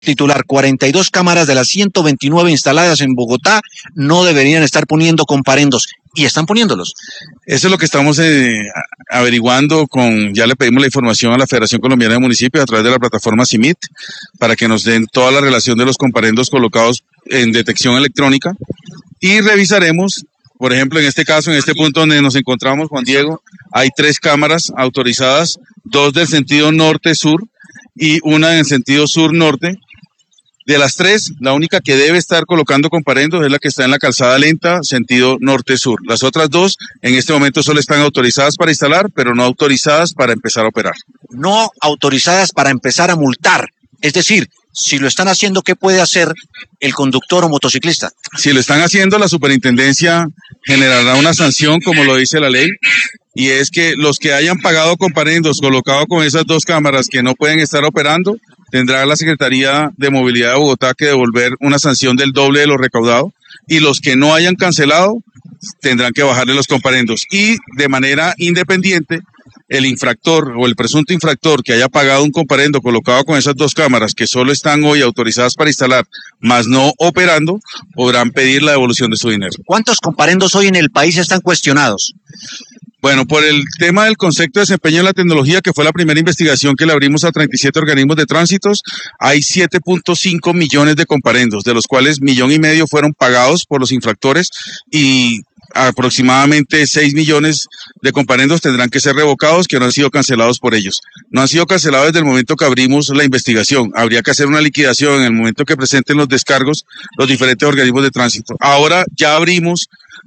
titular, 42 cámaras de las 129 instaladas en Bogotá no deberían estar poniendo comparendos, y están poniéndolos. Eso es lo que estamos averiguando ya le pedimos la información a la Federación Colombiana de Municipios a través de la plataforma CIMIT para que nos den toda la relación de los comparendos colocados en detección electrónica y revisaremos, por ejemplo, en este caso, en este punto donde nos encontramos, Juan Diego, hay 3 cámaras autorizadas, 2 del sentido norte-sur y una en el sentido sur-norte. De las 3, la única que debe estar colocando comparendos es la que está en la calzada lenta, sentido norte-sur. Las otras 2 en este momento solo están autorizadas para instalar, pero no autorizadas para empezar a operar. No autorizadas para empezar a multar. Es decir, si lo están haciendo, ¿qué puede hacer el conductor o motociclista? Si lo están haciendo, la superintendencia generará una sanción, como lo dice la ley, y es que los que hayan pagado comparendos colocados con esas 2 cámaras que no pueden estar operando, tendrá la Secretaría de Movilidad de Bogotá que devolver una sanción del doble de lo recaudado, y los que no hayan cancelado tendrán que bajarle los comparendos. Y de manera independiente, el infractor o el presunto infractor que haya pagado un comparendo colocado con esas 2 cámaras que solo están hoy autorizadas para instalar, más no operando, podrán pedir la devolución de su dinero. ¿Cuántos comparendos hoy en el país están cuestionados? Bueno, por el tema del concepto de desempeño en la tecnología, que fue la primera investigación que le abrimos a 37 organismos de tránsitos, hay 7.5 millones de comparendos, de los cuales 1,5 millones fueron pagados por los infractores y aproximadamente 6 millones de comparendos tendrán que ser revocados, que no han sido cancelados por ellos. No han sido cancelados desde el momento que abrimos la investigación. Habría que hacer una liquidación en el momento que presenten los descargos los diferentes organismos de tránsito. Ahora ya abrimos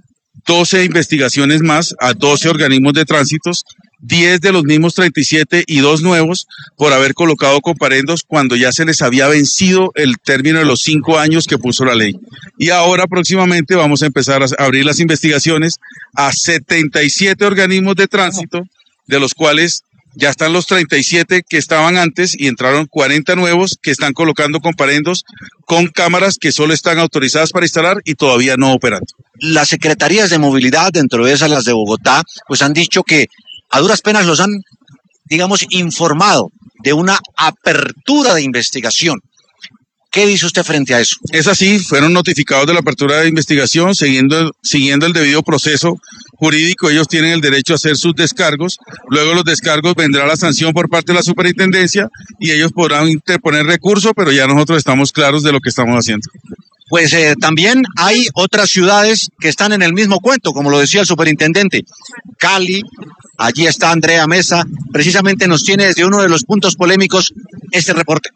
12 investigaciones más a 12 organismos de tránsitos, 10 de los mismos 37 y 2 nuevos por haber colocado comparendos cuando ya se les había vencido el término de los 5 años que puso la ley. Y ahora próximamente vamos a empezar a abrir las investigaciones a 77 organismos de tránsito, de los cuales ya están los 37 que estaban antes y entraron 40 nuevos que están colocando comparendos con cámaras que solo están autorizadas para instalar y todavía no operando. Las secretarías de movilidad, dentro de esas las de Bogotá, pues han dicho que a duras penas los han, digamos, informado de una apertura de investigación. ¿Qué dice usted frente a eso? Es así, fueron notificados de la apertura de investigación, siguiendo el debido proceso jurídico. Ellos tienen el derecho a hacer sus descargos, luego de los descargos vendrá la sanción por parte de la superintendencia y ellos podrán interponer recurso, pero ya nosotros estamos claros de lo que estamos haciendo. Pues también hay otras ciudades que están en el mismo cuento, como lo decía el superintendente. Cali, allí está Andrea Mesa, precisamente nos tiene desde uno de los puntos polémicos este reporte.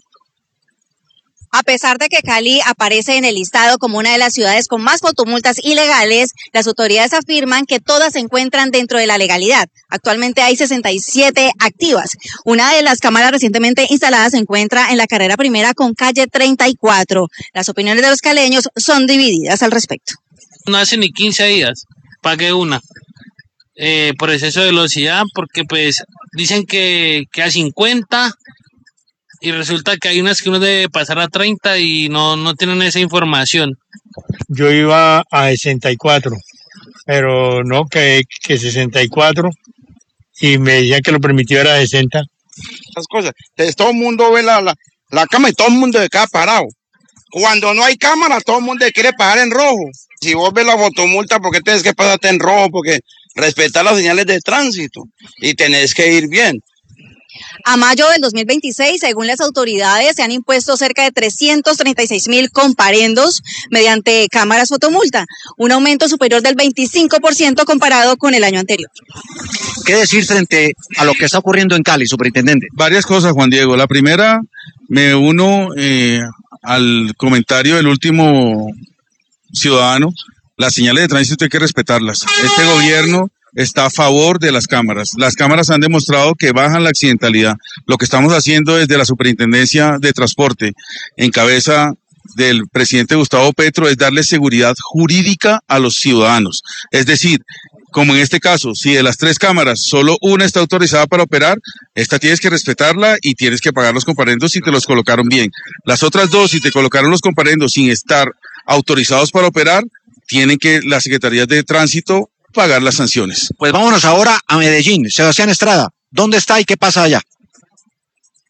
A pesar de que Cali aparece en el listado como una de las ciudades con más fotomultas ilegales, las autoridades afirman que todas se encuentran dentro de la legalidad. Actualmente hay 67 activas. Una de las cámaras recientemente instaladas se encuentra en la carrera primera con calle 34. Las opiniones de los caleños son divididas al respecto. No hace ni 15 días, pagué una por exceso de velocidad, porque pues dicen que a 50... y resulta que hay unas que uno debe pasar a 30 y no tienen esa información. Yo iba a 64, pero no, que 64, y me decían que lo permitido era 60. Las cosas, entonces todo el mundo ve la cámara y todo el mundo se queda parado. Cuando no hay cámara, todo el mundo quiere pagar en rojo. Si vos ves la fotomulta, ¿por qué tienes que pasarte en rojo? Porque respetar las señales de tránsito y tenés que ir bien. A mayo del 2026, según las autoridades, se han impuesto cerca de 336.000 comparendos mediante cámaras fotomulta, un aumento superior del 25% comparado con el año anterior. ¿Qué decir frente a lo que está ocurriendo en Cali, superintendente? Varias cosas, Juan Diego. La primera, me uno al comentario del último ciudadano. Las señales de tránsito hay que respetarlas. Este gobierno está a favor de las cámaras. Las cámaras han demostrado que bajan la accidentalidad. Lo que estamos haciendo desde la Superintendencia de Transporte, en cabeza del presidente Gustavo Petro, es darle seguridad jurídica a los ciudadanos. Es decir, como en este caso, si de las 3 cámaras solo una está autorizada para operar, esta tienes que respetarla y tienes que pagar los comparendos si te los colocaron bien. Las otras 2, si te colocaron los comparendos sin estar autorizados para operar, tienen que las secretarías de tránsito pagar las sanciones. Pues vámonos ahora a Medellín. Sebastián Estrada, ¿dónde está y qué pasa allá?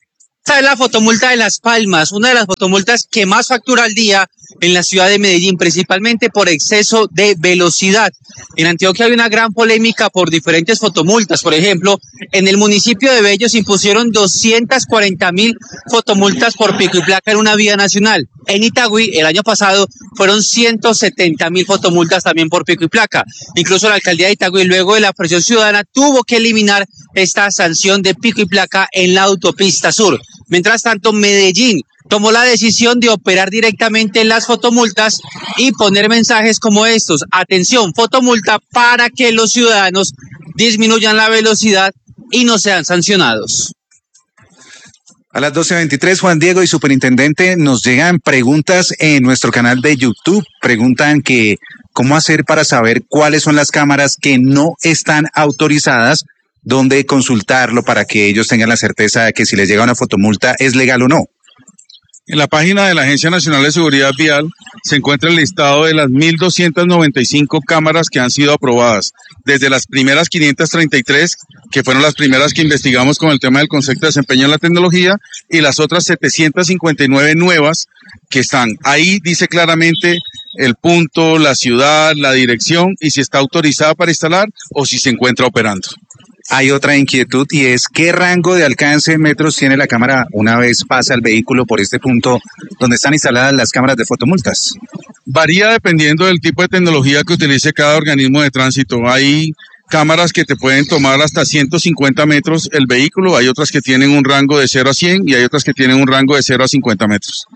Esta es la fotomulta de Las Palmas, una de las fotomultas que más factura al día en la ciudad de Medellín, principalmente por exceso de velocidad. En Antioquia hay una gran polémica por diferentes fotomultas. Por ejemplo, en el municipio de Bello se impusieron 240.000 fotomultas por pico y placa en una vía nacional. En Itagüí, el año pasado, fueron 170.000 fotomultas también por pico y placa. Incluso la alcaldía de Itagüí, luego de la presión ciudadana, tuvo que eliminar esta sanción de pico y placa en la autopista sur. Mientras tanto, Medellín tomó la decisión de operar directamente en las fotomultas y poner mensajes como estos: atención, fotomulta, para que los ciudadanos disminuyan la velocidad y no sean sancionados. A las 12:23, Juan Diego y Superintendente, nos llegan preguntas en nuestro canal de YouTube. Preguntan que cómo hacer para saber cuáles son las cámaras que no están autorizadas, dónde consultarlo para que ellos tengan la certeza de que si les llega una fotomulta es legal o no. En la página de la Agencia Nacional de Seguridad Vial se encuentra el listado de las 1.295 cámaras que han sido aprobadas, desde las primeras 533, que fueron las primeras que investigamos con el tema del concepto de desempeño en la tecnología, y las otras 759 nuevas que están. Ahí dice claramente el punto, la ciudad, la dirección y si está autorizada para instalar o si se encuentra operando. Hay otra inquietud y es ¿qué rango de alcance en metros tiene la cámara una vez pasa el vehículo por este punto donde están instaladas las cámaras de fotomultas? Varía dependiendo del tipo de tecnología que utilice cada organismo de tránsito. Hay cámaras que te pueden tomar hasta 150 metros el vehículo, hay otras que tienen un rango de 0 a 100 y hay otras que tienen un rango de 0 a 50 metros.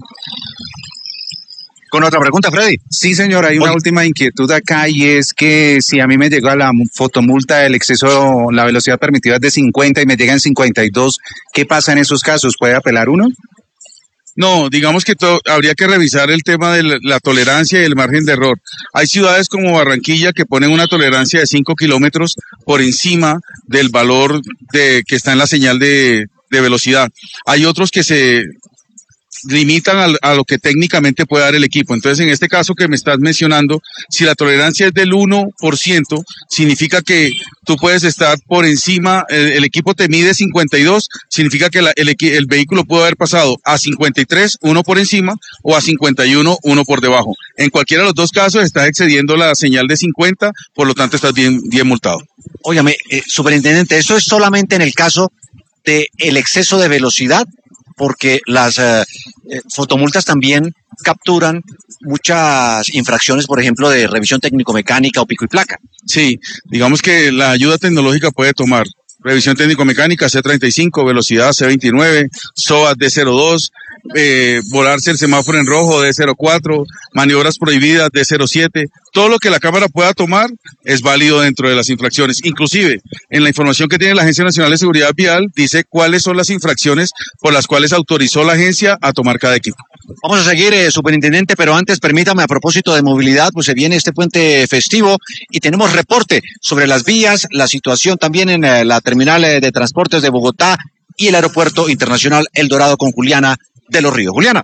¿Con otra pregunta, Freddy? Sí, señor, hay una última inquietud acá y es que si a mí me llegó la fotomulta, el exceso, la velocidad permitida es de 50 y me llega en 52, ¿qué pasa en esos casos? ¿Puede apelar uno? No, digamos que habría que revisar el tema de la tolerancia y el margen de error. Hay ciudades como Barranquilla que ponen una tolerancia de 5 kilómetros por encima del valor que está en la señal de velocidad. Hay otros que se limitan a lo que técnicamente puede dar el equipo. Entonces, en este caso que me estás mencionando, si la tolerancia es del 1%, significa que tú puedes estar por encima, el equipo te mide 52, significa que el vehículo puede haber pasado a 53, uno por encima, o a 51, uno por debajo. En cualquiera de los dos casos estás excediendo la señal de 50, por lo tanto estás bien multado. Óyame, superintendente, ¿eso es solamente en el caso del exceso de velocidad? Porque las fotomultas también capturan muchas infracciones, por ejemplo, de revisión técnico-mecánica o pico y placa. Sí, digamos que la ayuda tecnológica puede tomar revisión técnico-mecánica C35, velocidad C29, SOAT D02, volarse el semáforo en rojo D04, maniobras prohibidas D07, todo lo que la cámara pueda tomar es válido dentro de las infracciones. Inclusive, en la información que tiene la Agencia Nacional de Seguridad Vial, dice cuáles son las infracciones por las cuales autorizó la agencia a tomar cada equipo. Vamos a seguir, superintendente, pero antes permítame, a propósito de movilidad, pues se viene este puente festivo y tenemos reporte sobre las vías, la situación también en la terminal de transportes de Bogotá y el aeropuerto internacional El Dorado con Juliana de los Ríos. Juliana.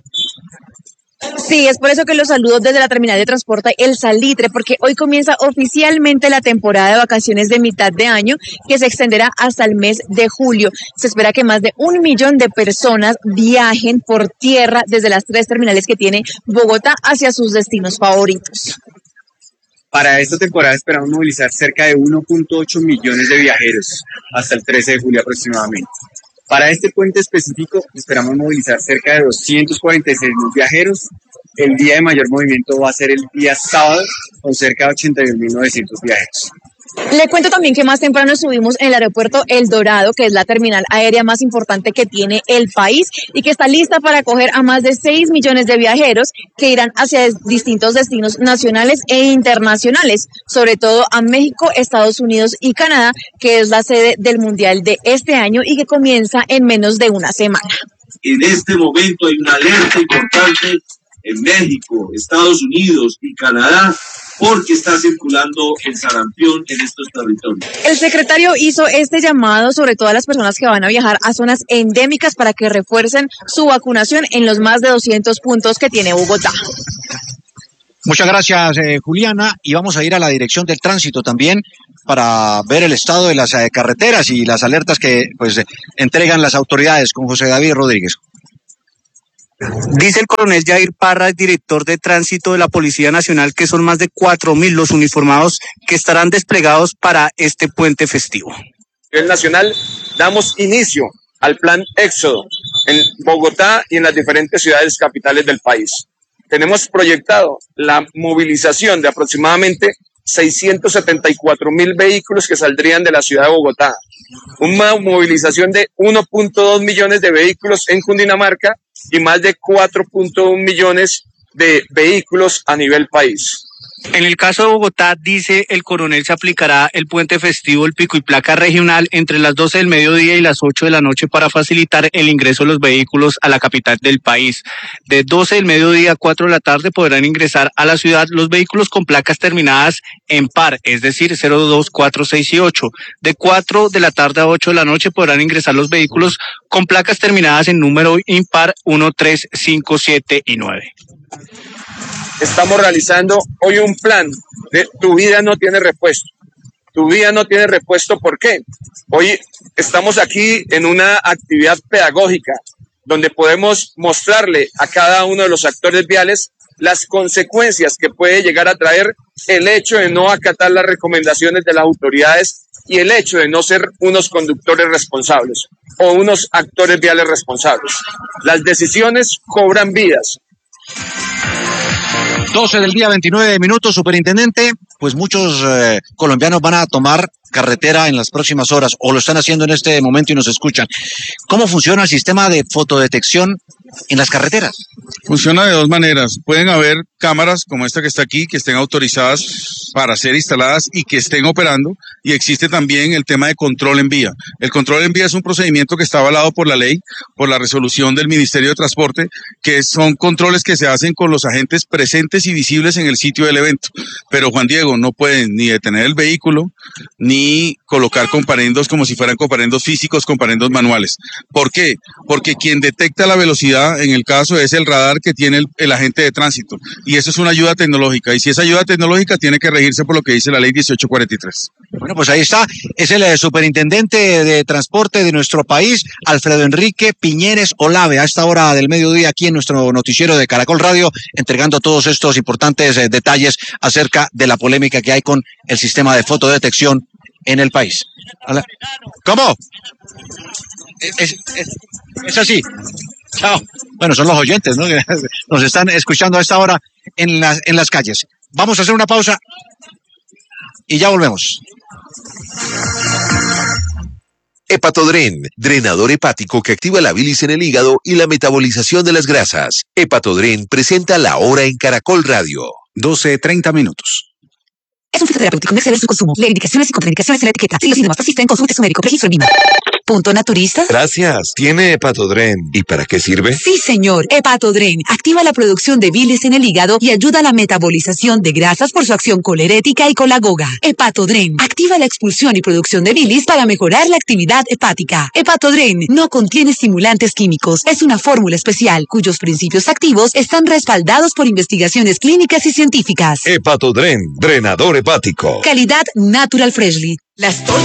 Sí, es por eso que los saludo desde la terminal de transporte El Salitre, porque hoy comienza oficialmente la temporada de vacaciones de mitad de año, que se extenderá hasta el mes de julio. Se espera que más de 1 millón de personas viajen por tierra desde las 3 terminales que tiene Bogotá hacia sus destinos favoritos. Para esta temporada esperamos movilizar cerca de 1.8 millones de viajeros hasta el 13 de julio aproximadamente. Para este puente específico esperamos movilizar cerca de 246.000 viajeros. El día de mayor movimiento va a ser el día sábado con cerca de 81.900 viajeros. Le cuento también que más temprano estuvimos en el aeropuerto El Dorado, que es la terminal aérea más importante que tiene el país y que está lista para acoger a más de 6 millones de viajeros que irán hacia distintos destinos nacionales e internacionales, sobre todo a México, Estados Unidos y Canadá, que es la sede del Mundial de este año y que comienza en menos de una semana. En este momento hay una alerta importante en México, Estados Unidos y Canadá, porque está circulando el sarampión en estos territorios. El secretario hizo este llamado sobre todo a las personas que van a viajar a zonas endémicas para que refuercen su vacunación en los más de 200 puntos que tiene Bogotá. Muchas gracias, Juliana. Y vamos a ir a la dirección del tránsito también para ver el estado de las carreteras y las alertas que pues entregan las autoridades con José David Rodríguez. Dice el coronel Jair Parra, director de tránsito de la Policía Nacional, que son más de 4.000 los uniformados que estarán desplegados para este puente festivo. A nivel nacional damos inicio al plan Éxodo en Bogotá y en las diferentes ciudades capitales del país. Tenemos proyectado la movilización de aproximadamente 674.000 vehículos que saldrían de la ciudad de Bogotá. Una movilización de 1.2 millones de vehículos en Cundinamarca y más de 4.1 millones de vehículos a nivel país. En el caso de Bogotá, dice el coronel, se aplicará el puente festivo, el pico y placa regional, entre las 12 del mediodía y las 8 de la noche para facilitar el ingreso de los vehículos a la capital del país. De 12 del mediodía a 4 de la tarde podrán ingresar a la ciudad los vehículos con placas terminadas en par, es decir, 02, 4, 6 y 8. De 4 de la tarde a 8 de la noche podrán ingresar los vehículos con placas terminadas en número impar 1, 3, 5, 7 y 9. Estamos realizando hoy un plan de Tu vida no tiene repuesto. Tu vida no tiene repuesto, ¿por qué? Hoy estamos aquí en una actividad pedagógica donde podemos mostrarle a cada uno de los actores viales las consecuencias que puede llegar a traer el hecho de no acatar las recomendaciones de las autoridades y el hecho de no ser unos conductores responsables o unos actores viales responsables. Las decisiones cobran vidas. 12 del día, 29 minutos, superintendente. Pues muchos colombianos van a tomar carretera en las próximas horas o lo están haciendo en este momento y nos escuchan. ¿Cómo funciona el sistema de fotodetección en las carreteras? Funciona de dos maneras. Pueden haber cámaras como esta que está aquí, que estén autorizadas para ser instaladas y que estén operando. Y existe también el tema de control en vía. El control en vía es un procedimiento que está avalado por la ley, por la resolución del Ministerio de Transporte, que son controles que se hacen con los agentes presentes y visibles en el sitio del evento. Pero Juan Diego, no pueden ni detener el vehículo, ni colocar comparendos como si fueran comparendos físicos, comparendos manuales. ¿Por qué? Porque quien detecta la velocidad en el caso es el radar que tiene el agente de tránsito. Y eso es una ayuda tecnológica. Y si es ayuda tecnológica, tiene que regirse por lo que dice la ley 1843. Bueno, pues ahí está. Es el superintendente de transporte de nuestro país, Alfredo Enrique Piñeres Olave, a esta hora del mediodía aquí en nuestro noticiero de Caracol Radio, entregando todos estos importantes detalles acerca de la polémica que hay con el sistema de fotodetección en el país. ¿Cómo? Es así. Chao. Bueno, son los oyentes, ¿no? Nos están escuchando a esta hora en las calles. Vamos a hacer una pausa y ya volvemos. Hepatodren, drenador hepático que activa la bilis en el hígado y la metabolización de las grasas. Hepatodren presenta La Hora en Caracol Radio. 12:30 minutos. Es un fitoterapéutico, no exceder su consumo. Lee indicaciones y contraindicaciones en la etiqueta. Si los síntomas persisten, consulte a su médico. Registro en Lima. ¿Punto naturista? Gracias. Tiene Hepatodren. ¿Y para qué sirve? Sí, señor. Hepatodren activa la producción de bilis en el hígado y ayuda a la metabolización de grasas por su acción colerética y colagoga. Hepatodren activa la expulsión y producción de bilis para mejorar la actividad hepática. Hepatodren no contiene estimulantes químicos. Es una fórmula especial cuyos principios activos están respaldados por investigaciones clínicas y científicas. Hepatodren, drenador hepático. Calidad Natural Freshly.